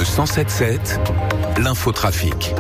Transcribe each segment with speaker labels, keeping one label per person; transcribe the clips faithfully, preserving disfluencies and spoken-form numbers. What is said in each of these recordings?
Speaker 1: cent sept sept, l'infotrafic.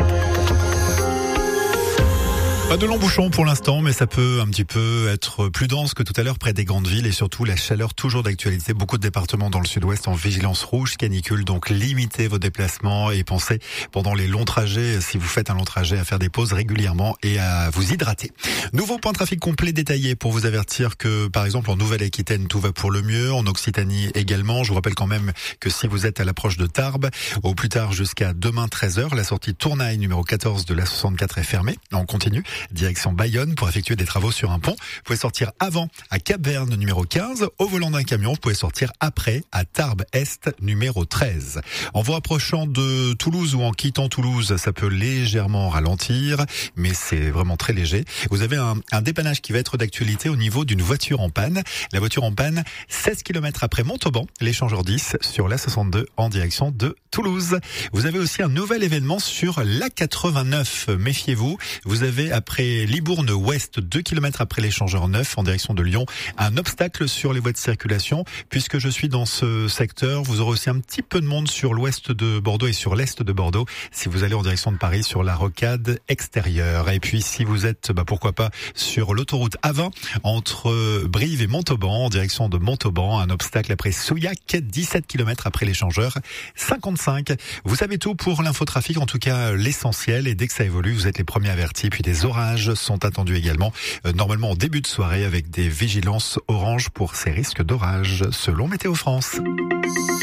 Speaker 2: Pas de longs bouchons pour l'instant, mais ça peut un petit peu être plus dense que tout à l'heure près des grandes villes et surtout la chaleur toujours d'actualité. Beaucoup de départements dans le sud-ouest en vigilance rouge canicule, donc limitez vos déplacements et pensez pendant les longs trajets, si vous faites un long trajet, à faire des pauses régulièrement et à vous hydrater. Nouveau point de trafic complet détaillé pour vous avertir que par exemple en Nouvelle-Aquitaine tout va pour le mieux, en Occitanie également. Je vous rappelle quand même que si vous êtes à l'approche de Tarbes, au plus tard jusqu'à demain treize heures, la sortie Tournaille numéro quatorze de l'A soixante-quatre est fermée. On continue. Direction Bayonne pour effectuer des travaux sur un pont. Vous pouvez sortir avant à Cap-Verne numéro quinze. Au volant d'un camion, vous pouvez sortir après à Tarbes-Est numéro treize. En vous approchant de Toulouse ou en quittant Toulouse, ça peut légèrement ralentir, mais c'est vraiment très léger. Vous avez un, un dépannage qui va être d'actualité au niveau d'une voiture en panne. La voiture en panne, seize kilomètres après Montauban, l'échangeur dix sur l'A soixante-deux en direction de Toulouse. Vous avez aussi un nouvel événement sur l'A quatre-vingt-neuf. Méfiez-vous, vous avez après Libourne Ouest, deux kilomètres après l'échangeur neuf en direction de Lyon, un obstacle sur les voies de circulation. Puisque je suis dans ce secteur, vous aurez aussi un petit peu de monde sur l'ouest de Bordeaux et sur l'est de Bordeaux si vous allez en direction de Paris sur la rocade extérieure. Et puis si vous êtes, bah pourquoi pas, sur l'autoroute A vingt entre Brive et Montauban en direction de Montauban, un obstacle après Souillac, dix-sept kilomètres après l'échangeur cinquante-cinq. Vous savez tout pour l'infotrafic, en tout cas l'essentiel, et dès que ça évolue, vous êtes les premiers avertis. Puis des orages sont attendus également, euh, normalement en début de soirée avec des vigilances orange pour ces risques d'orage selon Météo France.